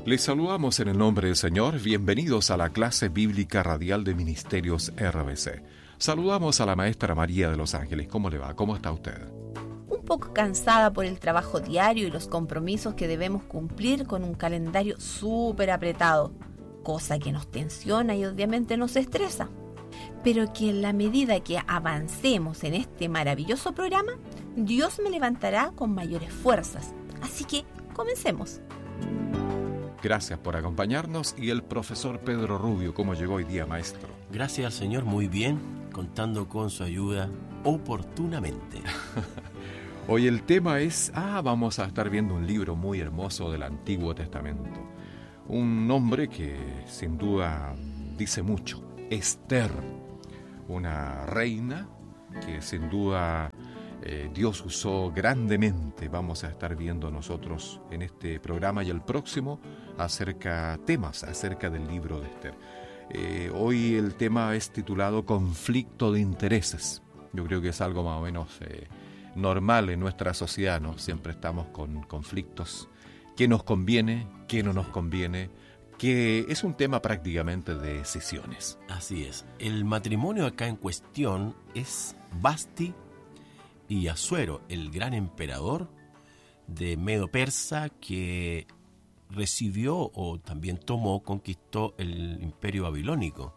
Les saludamos en el nombre del Señor. Bienvenidos a la clase bíblica radial de Ministerios RBC. Saludamos a la maestra María de Los Ángeles. ¿Cómo le va? ¿Cómo está usted? Un poco cansada por el trabajo diario y los compromisos que debemos cumplir con un calendario súper apretado, cosa que nos tensiona y obviamente nos estresa, pero que en la medida que avancemos en este maravilloso programa, Dios me levantará con mayores fuerzas. Así que comencemos. Gracias por acompañarnos. Y el profesor Pedro Rubio, ¿cómo llegó hoy día, maestro? Gracias al Señor, muy bien, contando con su ayuda oportunamente. Hoy el tema es, vamos a estar viendo un libro muy hermoso del Antiguo Testamento. Un nombre que sin duda dice mucho, Esther, una reina que sin duda Dios usó grandemente. Vamos a estar viendo nosotros en este programa y el próximo temas acerca del libro de Esther. Hoy el tema es titulado Conflicto de Intereses. Yo creo que es algo más o menos normal en nuestra sociedad, ¿no? Siempre estamos con conflictos. ¿Qué nos conviene? ¿Qué no nos conviene? Que es un tema prácticamente de decisiones. Así es. El matrimonio acá en cuestión es Vasti y Asuero, el gran emperador de Medo-Persa que recibió o también conquistó el imperio babilónico.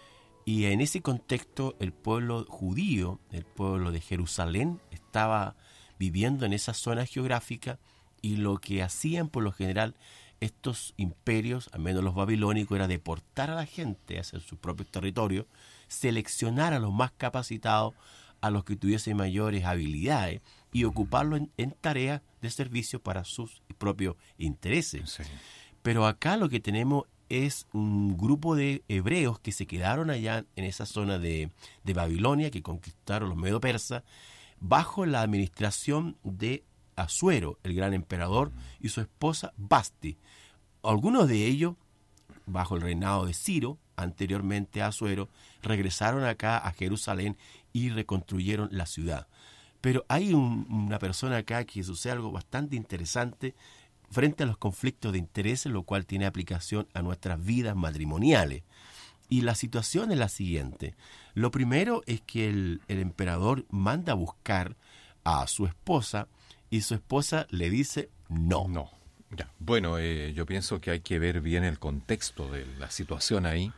Y en ese contexto el pueblo judío, el pueblo de Jerusalén, estaba viviendo en esa zona geográfica, y lo que hacían por lo general estos imperios, al menos los babilónicos, era deportar a la gente hacia sus propios territorios, seleccionar a los más capacitados, a los que tuviesen mayores habilidades, y ocuparlos en tareas de servicio para sus propios intereses. Sí. Pero acá lo que tenemos es un grupo de hebreos que se quedaron allá en esa zona de Babilonia, que conquistaron los medo-persas, bajo la administración de Asuero, el gran emperador, y su esposa Vasti. Algunos de ellos, bajo el reinado de Ciro, anteriormente a Asuero, regresaron acá a Jerusalén y reconstruyeron la ciudad. Pero hay una persona acá que sucede algo bastante interesante frente a los conflictos de intereses, lo cual tiene aplicación a nuestras vidas matrimoniales. Y la situación es la siguiente. Lo primero es que el emperador manda a buscar a su esposa, y su esposa le dice no. No. Ya. Bueno, yo pienso que hay que ver bien el contexto de la situación ahí.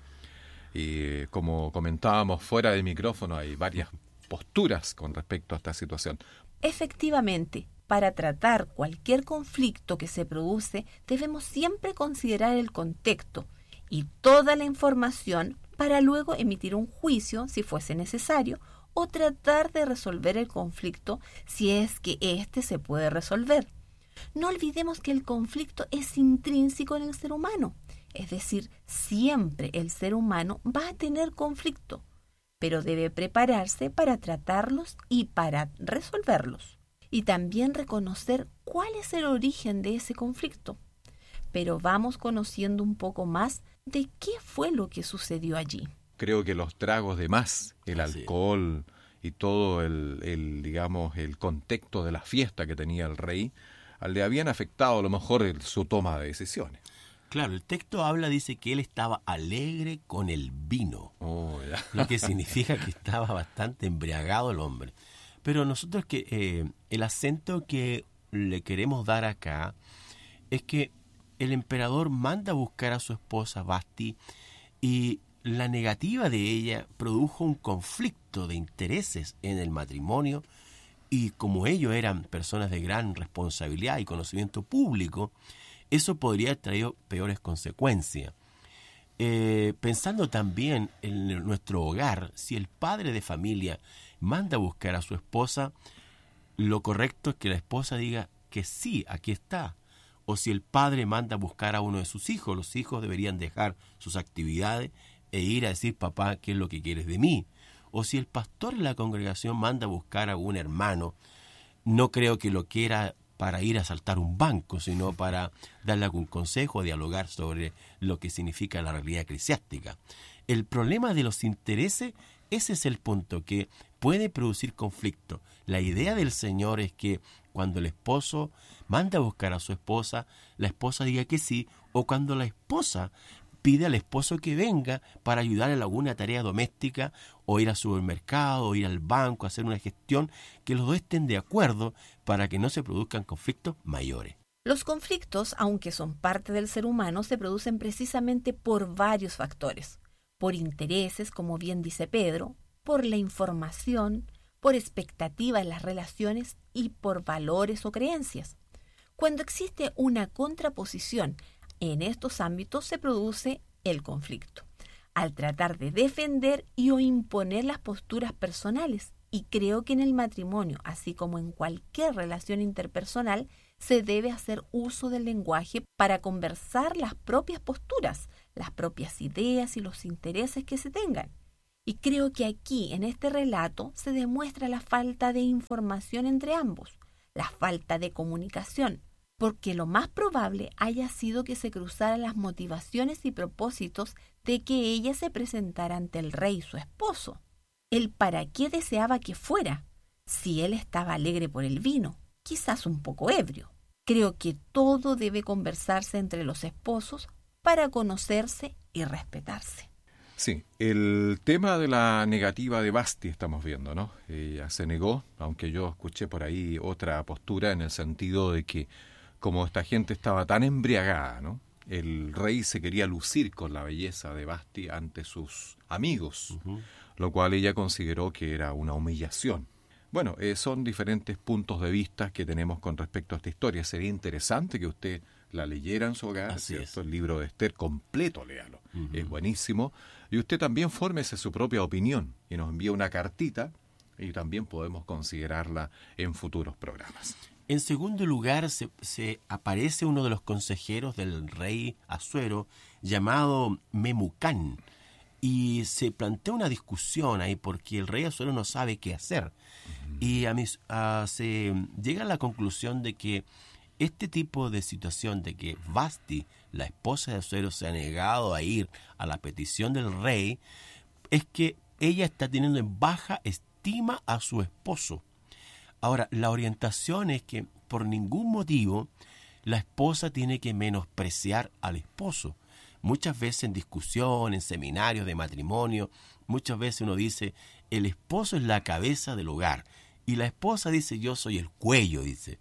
Y como comentábamos fuera del micrófono, hay varias posturas con respecto a esta situación. Efectivamente, para tratar cualquier conflicto que se produce, debemos siempre considerar el contexto y toda la información para luego emitir un juicio si fuese necesario, o tratar de resolver el conflicto si es que éste se puede resolver. No olvidemos que el conflicto es intrínseco en el ser humano, es decir, siempre el ser humano va a tener conflicto, pero debe prepararse para tratarlos y para resolverlos, y también reconocer cuál es el origen de ese conflicto. Pero vamos conociendo un poco más de qué fue lo que sucedió allí. Creo que los tragos de más, el alcohol y todo el contexto de la fiesta que tenía el rey, le habían afectado a lo mejor su toma de decisiones. Claro, el texto dice que él estaba alegre con el vino, lo que significa que estaba bastante embriagado el hombre. Pero nosotros el acento que le queremos dar acá es que el emperador manda a buscar a su esposa Vasti, y la negativa de ella produjo un conflicto de intereses en el matrimonio, y como ellos eran personas de gran responsabilidad y conocimiento público, eso podría haber traído peores consecuencias. Pensando también en nuestro hogar, si el padre de familia manda a buscar a su esposa, lo correcto es que la esposa diga que sí, aquí está. O si el padre manda a buscar a uno de sus hijos, los hijos deberían dejar sus actividades e ir a decir: papá, ¿qué es lo que quieres de mí? O si el pastor de la congregación manda a buscar a un hermano, no creo que lo quiera para ir a asaltar un banco, sino para darle algún consejo, dialogar sobre lo que significa la realidad eclesiástica. El problema de los intereses, ese es el punto que puede producir conflicto. La idea del Señor es que cuando el esposo manda a buscar a su esposa, la esposa diga que sí, o cuando la esposa pide al esposo que venga para ayudar en alguna tarea doméstica, o ir al supermercado, o ir al banco, hacer una gestión, que los dos estén de acuerdo para que no se produzcan conflictos mayores. Los conflictos, aunque son parte del ser humano, se producen precisamente por varios factores. Por intereses, como bien dice Pedro, por la información, por expectativas en las relaciones y por valores o creencias. Cuando existe una contraposición en estos ámbitos se produce el conflicto, al tratar de defender y o imponer las posturas personales. Y creo que en el matrimonio, así como en cualquier relación interpersonal, se debe hacer uso del lenguaje para conversar las propias posturas, las propias ideas y los intereses que se tengan. Y creo que aquí, en este relato, se demuestra la falta de información entre ambos, la falta de comunicación, porque lo más probable haya sido que se cruzaran las motivaciones y propósitos de que ella se presentara ante el rey, su esposo. El para qué deseaba que fuera, si él estaba alegre por el vino, quizás un poco ebrio. Creo que todo debe conversarse entre los esposos para conocerse y respetarse. Sí, el tema de la negativa de Vasti estamos viendo, ¿no? Ella se negó, aunque yo escuché por ahí otra postura en el sentido de que como esta gente estaba tan embriagada, ¿no? El rey se quería lucir con la belleza de Vasti ante sus amigos, lo cual ella consideró que era una humillación. Bueno, son diferentes puntos de vista que tenemos con respecto a esta historia. Sería interesante que usted la leyera en su hogar, ¿cierto? El libro de Esther completo, léalo. Es buenísimo. Y usted también fórmese su propia opinión y nos envía una cartita y también podemos considerarla en futuros programas. En segundo lugar, se aparece uno de los consejeros del rey Asuero llamado Memucán. Y se plantea una discusión ahí porque el rey Asuero no sabe qué hacer. Y se llega a la conclusión de que este tipo de situación de que Vasti, la esposa de Asuero, se ha negado a ir a la petición del rey, es que ella está teniendo en baja estima a su esposo. Ahora, la orientación es que por ningún motivo la esposa tiene que menospreciar al esposo. Muchas veces en discusión, en seminarios de matrimonio, muchas veces uno dice, el esposo es la cabeza del hogar. Y la esposa dice, yo soy el cuello, dice.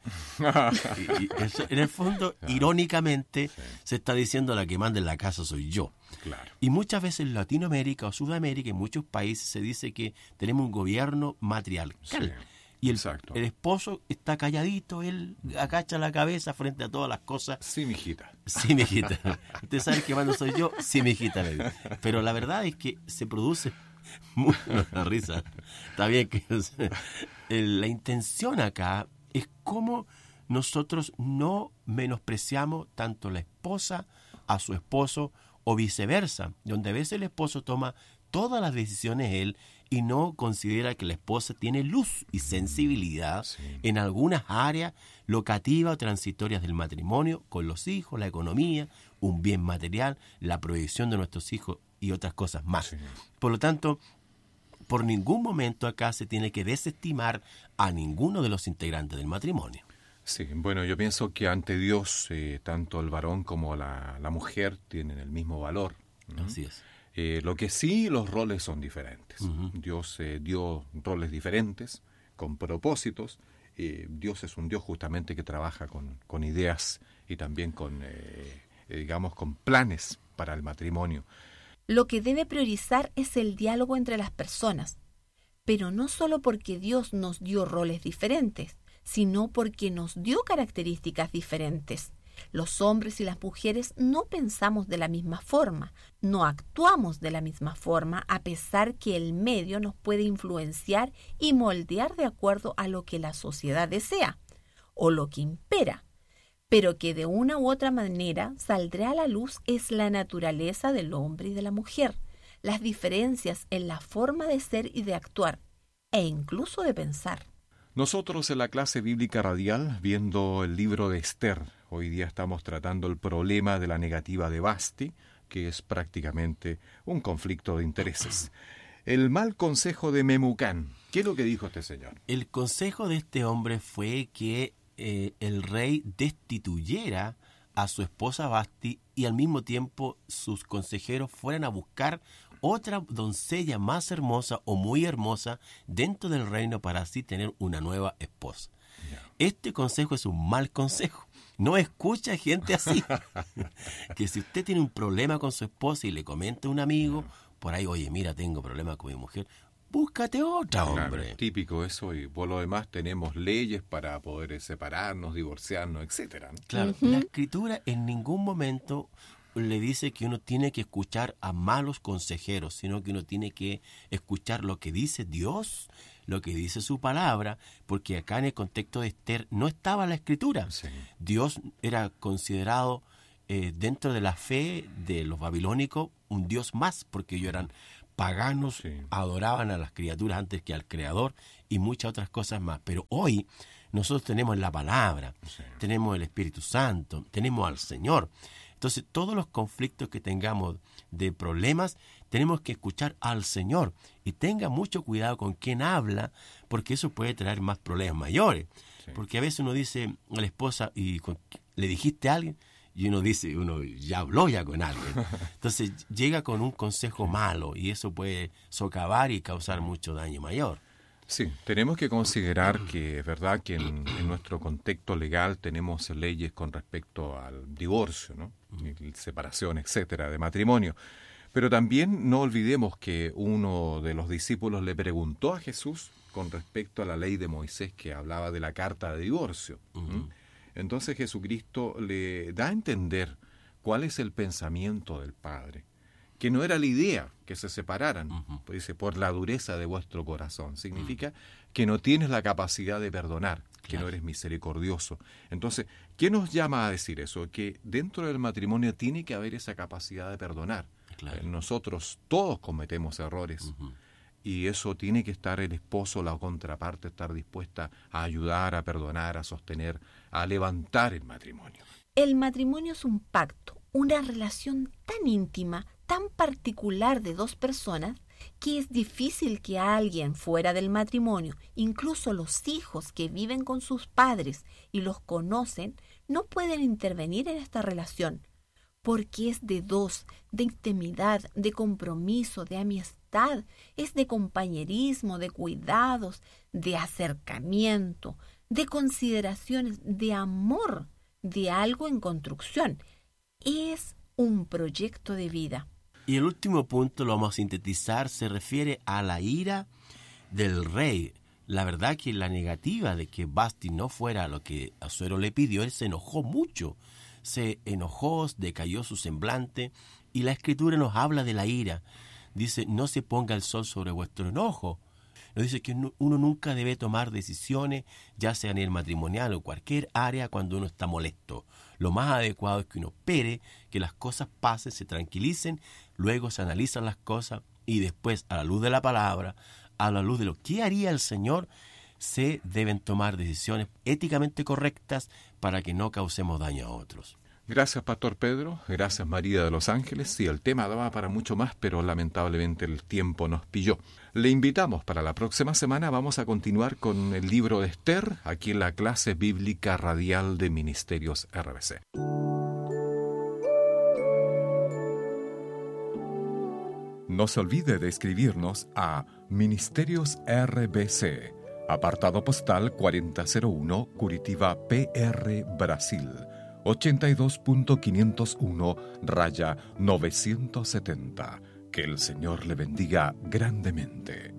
y eso, en el fondo, irónicamente, se está diciendo la que manda en la casa soy yo. Claro. Y muchas veces en Latinoamérica o Sudamérica, en muchos países, se dice que tenemos un gobierno matriarcal. Sí. Y el esposo está calladito, él agacha la cabeza frente a todas las cosas. Sí, mijita. Sí, mijita. Usted sabe que mando soy yo, sí, mijita. Pero la verdad es que se produce una risa. Está bien que la intención acá es cómo nosotros no menospreciamos tanto la esposa a su esposo o viceversa, donde a veces el esposo toma todas las decisiones él y no considera que la esposa tiene luz y sensibilidad en algunas áreas locativas o transitorias del matrimonio, con los hijos, la economía, un bien material, la proyección de nuestros hijos y otras cosas más. Sí. Por lo tanto, por ningún momento acá se tiene que desestimar a ninguno de los integrantes del matrimonio. Sí, bueno, yo pienso que ante Dios tanto el varón como la mujer tienen el mismo valor. Así es. Lo que sí, los roles son diferentes. Dios dio roles diferentes, con propósitos. Dios es un Dios justamente que trabaja con ideas y también con planes para el matrimonio. Lo que debe priorizar es el diálogo entre las personas, pero no solo porque Dios nos dio roles diferentes, sino porque nos dio características diferentes. Los hombres y las mujeres no pensamos de la misma forma, no actuamos de la misma forma, a pesar que el medio nos puede influenciar y moldear de acuerdo a lo que la sociedad desea o lo que impera. Pero que de una u otra manera saldrá a la luz es la naturaleza del hombre y de la mujer, las diferencias en la forma de ser y de actuar, e incluso de pensar. Nosotros en la clase bíblica radial, viendo el libro de Esther, hoy día estamos tratando el problema de la negativa de Vasti, que es prácticamente un conflicto de intereses. El mal consejo de Memucán. ¿Qué es lo que dijo este señor? El consejo de este hombre fue que el rey destituyera a su esposa Vasti y al mismo tiempo sus consejeros fueran a buscar otra doncella más hermosa o muy hermosa dentro del reino para así tener una nueva esposa. Este consejo es un mal consejo. No escucha gente así. Que si usted tiene un problema con su esposa y le comenta a un amigo, por ahí, oye, mira, tengo problemas con mi mujer, búscate otra, hombre. Claro, es típico eso, y por lo demás tenemos leyes para poder separarnos, divorciarnos, etcétera, ¿no? Claro, la Escritura en ningún momento le dice que uno tiene que escuchar a malos consejeros, sino que uno tiene que escuchar lo que dice Dios, lo que dice su palabra, porque acá en el contexto de Esther no estaba la Escritura. Sí. Dios era considerado dentro de la fe de los babilónicos un Dios más, porque ellos eran paganos, Sí. adoraban a las criaturas antes que al Creador y muchas otras cosas más. Pero hoy nosotros tenemos la palabra, Sí. tenemos el Espíritu Santo, tenemos al Señor. Entonces, todos los conflictos que tengamos de problemas, tenemos que escuchar al Señor. Y tenga mucho cuidado con quién habla, porque eso puede traer más problemas mayores. Sí. Porque a veces uno dice a la esposa, ¿le dijiste a alguien? Y uno dice, uno ya habló ya con alguien. Entonces, llega con un consejo malo y eso puede socavar y causar mucho daño mayor. Sí, tenemos que considerar que es verdad que en nuestro contexto legal tenemos leyes con respecto al divorcio, ¿no? Y separación, etcétera, de matrimonio. Pero también no olvidemos que uno de los discípulos le preguntó a Jesús con respecto a la ley de Moisés que hablaba de la carta de divorcio. Entonces Jesucristo le da a entender cuál es el pensamiento del Padre, que no era la idea que se separaran, pues dice, por la dureza de vuestro corazón. Significa que no tienes la capacidad de perdonar, que no eres misericordioso. Entonces, ¿qué nos llama a decir eso? Que dentro del matrimonio tiene que haber esa capacidad de perdonar. Claro. Nosotros todos cometemos errores. Y eso tiene que estar el esposo, la contraparte, estar dispuesta a ayudar, a perdonar, a sostener, a levantar el matrimonio. El matrimonio es un pacto, una relación tan íntima, tan particular de dos personas, que es difícil que alguien fuera del matrimonio, incluso los hijos que viven con sus padres y los conocen, no pueden intervenir en esta relación, porque es de dos, de intimidad, de compromiso, de amistad, es de compañerismo, de cuidados, de acercamiento, de consideraciones, de amor, de algo en construcción. Es un proyecto de vida. Y el último punto, lo vamos a sintetizar, se refiere a la ira del rey. La verdad que la negativa de que Vasti no fuera lo que Asuero le pidió, él se enojó mucho. Se enojó, decayó su semblante, y la Escritura nos habla de la ira. Dice, no se ponga el sol sobre vuestro enojo. Nos dice que uno nunca debe tomar decisiones, ya sea en el matrimonial o cualquier área, cuando uno está molesto. Lo más adecuado es que uno espere que las cosas pasen, se tranquilicen, luego se analizan las cosas y después, a la luz de la palabra, a la luz de lo que haría el Señor, se deben tomar decisiones éticamente correctas para que no causemos daño a otros. Gracias, Pastor Pedro. Gracias, María de los Ángeles. Sí, el tema daba para mucho más, pero lamentablemente el tiempo nos pilló. Le invitamos para la próxima semana. Vamos a continuar con el libro de Esther, aquí en la clase bíblica radial de Ministerios RBC. No se olvide de escribirnos a Ministerios RBC, apartado postal 4001, Curitiba, PR, Brasil. 82.501/970. Que el Señor le bendiga grandemente.